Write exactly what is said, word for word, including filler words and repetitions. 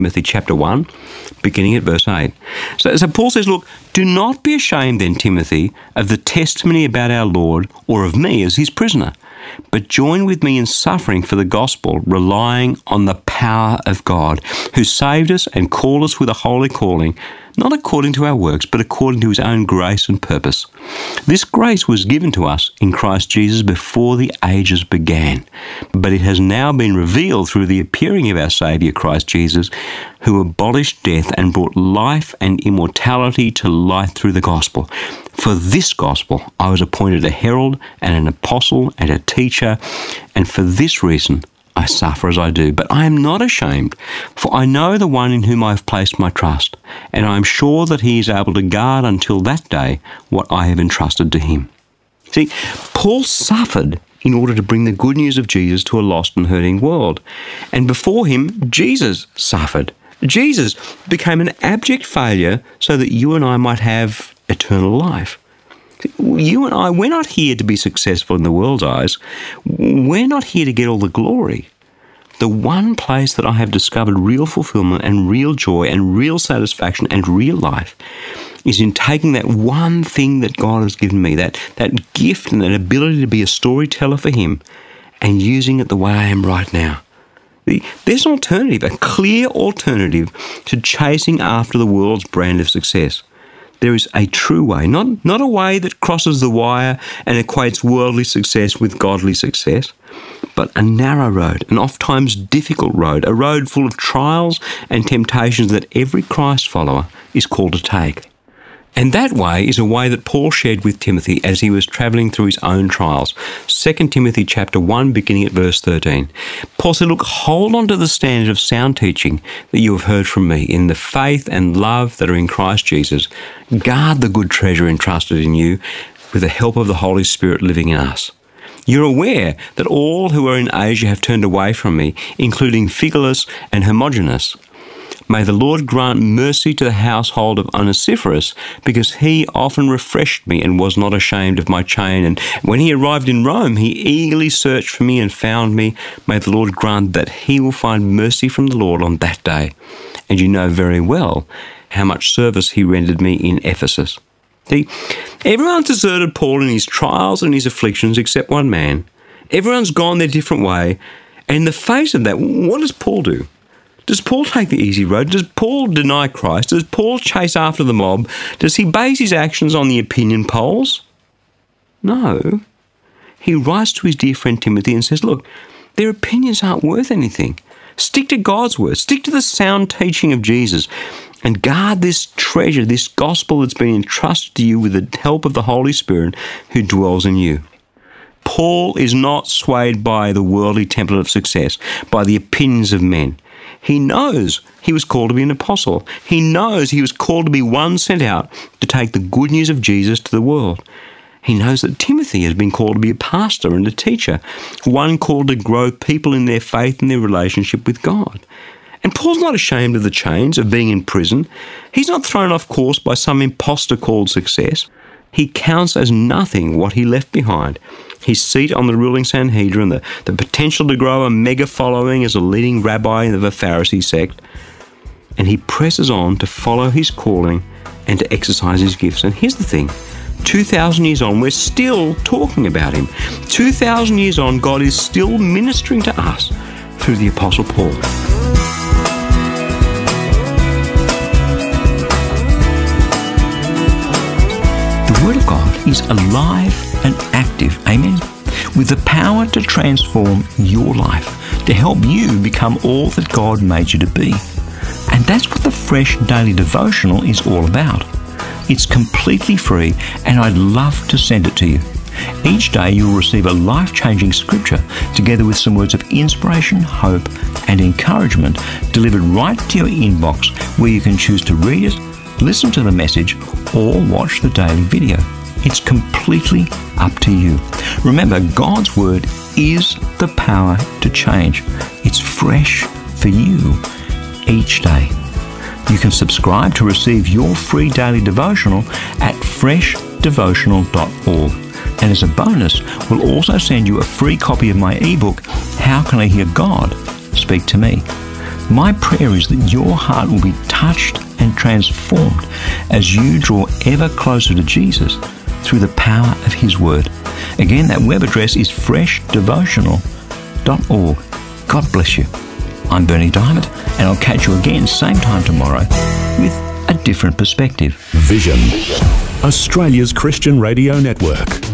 Timothy chapter one, beginning at verse eight. So, so Paul says, look, do not be ashamed then, Timothy, of the testimony about our Lord or of me as his prisoner, but join with me in suffering for the gospel, relying on the power of God, who saved us and called us with a holy calling, not according to our works, but according to his own grace and purpose. This grace was given to us in Christ Jesus before the ages began, but it has now been revealed through the appearing of our Saviour Christ Jesus, who abolished death and brought life and immortality to light through the gospel. For this gospel I was appointed a herald and an apostle and a teacher, and for this reason I suffer as I do. But I am not ashamed, for I know the one in whom I have placed my trust, and I am sure that he is able to guard until that day what I have entrusted to him. See, Paul suffered in order to bring the good news of Jesus to a lost and hurting world. And before him, Jesus suffered. Jesus became an abject failure so that you and I might have eternal life. You and I, we're not here to be successful in the world's eyes. We're not here to get all the glory. The one place that I have discovered real fulfillment and real joy and real satisfaction and real life is in taking that one thing that God has given me, that, that gift and that ability to be a storyteller for him, and using it the way I am right now. There's an alternative, a clear alternative to chasing after the world's brand of success. There is a true way, not, not a way that crosses the wire and equates worldly success with godly success, but a narrow road, an oft-times difficult road, a road full of trials and temptations that every Christ follower is called to take. And that way is a way that Paul shared with Timothy as he was travelling through his own trials. Second Timothy chapter one, beginning at verse thirteen. Paul said, look, hold on to the standard of sound teaching that you have heard from me in the faith and love that are in Christ Jesus. Guard the good treasure entrusted in you with the help of the Holy Spirit living in us. You're aware that all who are in Asia have turned away from me, including Phygelus and Hermogenes. May the Lord grant mercy to the household of Onesiphorus, because he often refreshed me and was not ashamed of my chain. And when he arrived in Rome, he eagerly searched for me and found me. May the Lord grant that he will find mercy from the Lord on that day. And you know very well how much service he rendered me in Ephesus. See, everyone's deserted Paul in his trials and his afflictions except one man. Everyone's gone their different way. And in the face of that, what does Paul do? Does Paul take the easy road? Does Paul deny Christ? Does Paul chase after the mob? Does he base his actions on the opinion polls? No. He writes to his dear friend Timothy and says, look, their opinions aren't worth anything. Stick to God's word. Stick to the sound teaching of Jesus and guard this treasure, this gospel that's been entrusted to you with the help of the Holy Spirit who dwells in you. Paul is not swayed by the worldly template of success, by the opinions of men. He knows he was called to be an apostle. He knows he was called to be one sent out to take the good news of Jesus to the world. He knows that Timothy has been called to be a pastor and a teacher, one called to grow people in their faith and their relationship with God. And Paul's not ashamed of the chains, of being in prison. He's not thrown off course by some imposter called success. He counts as nothing what he left behind. His seat on the ruling Sanhedrin, the, the potential to grow a mega following as a leading rabbi of a Pharisee sect. And he presses on to follow his calling and to exercise his gifts. And here's the thing, two thousand years on, we're still talking about him. two thousand years on, God is still ministering to us through the Apostle Paul. The Word of God is alive and active, amen, with the power to transform your life, to help you become all that God made you to be. And that's what the Fresh Daily Devotional is all about. It's completely free, and I'd love to send it to you. Each day you'll receive a life-changing scripture together with some words of inspiration, hope, and encouragement delivered right to your inbox, where you can choose to read it, listen to the message, or watch the daily video. It's completely up to you. Remember, God's Word is the power to change. It's fresh for you each day. You can subscribe to receive your free daily devotional at fresh devotional dot org. And as a bonus, we'll also send you a free copy of my ebook, How Can I Hear God Speak to Me? My prayer is that your heart will be touched and transformed as you draw ever closer to Jesus through the power of His Word. Again, that web address is fresh devotional dot org. God bless you. I'm Berni Dymet, and I'll catch you again same time tomorrow with a different perspective. Vision, Australia's Christian radio network.